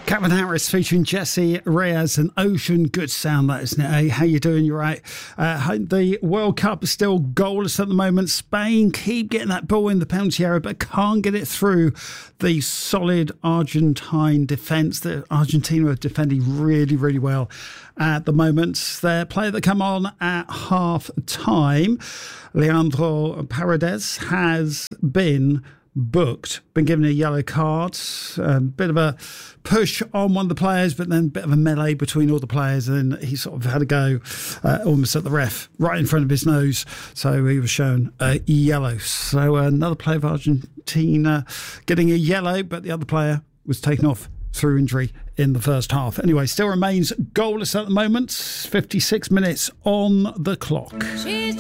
Calvin Harris featuring Jesse Reyes and Ocean. Good sound, that, isn't it? Hey, how you doing? You're right. The World Cup is still goalless at the moment. Spain keep getting that ball in the penalty area, but can't get it through the solid Argentine defence. Argentina are defending really, really well at the moment. Their player that come on at half time, Leandro Paredes, has been booked, been given a yellow card. A bit of a push on one of the players, but then a bit of a melee between all the players, and he sort of had a go almost at the ref right in front of his nose, so he was shown a yellow. So another player of Argentina getting a yellow, but the other player was taken off through injury in the first half. Anyway, still remains goalless at the moment. 56 minutes on the clock.